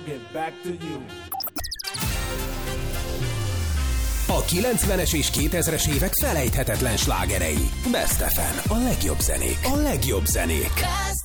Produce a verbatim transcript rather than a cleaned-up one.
get back to you. A kilencvenes és kétezres évek felejthetetlen slágerei. Best ef em, a legjobb zenék, a legjobb zenék.